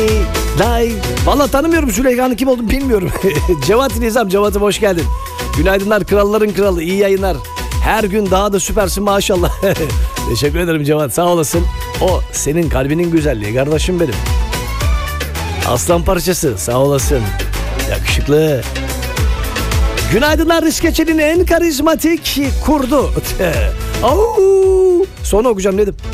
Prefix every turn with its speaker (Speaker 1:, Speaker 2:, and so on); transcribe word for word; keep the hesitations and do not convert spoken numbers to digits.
Speaker 1: Lay. Vallahi tanımıyorum, Züleyha'nın kim olduğunu bilmiyorum. Cevat Nizam, Cevat'ım hoş geldin. Günaydınlar, kralların kralı, iyi yayınlar. Her gün daha da süpersin maşallah. Teşekkür ederim Cevat, sağ olasın. O senin kalbinin güzelliği kardeşim benim. Aslan parçası, sağ olasın. Yakışıklı. Günaydınlar, İskeçe'nin en karizmatik kurdu. Au! Sonra okuyacağım dedim.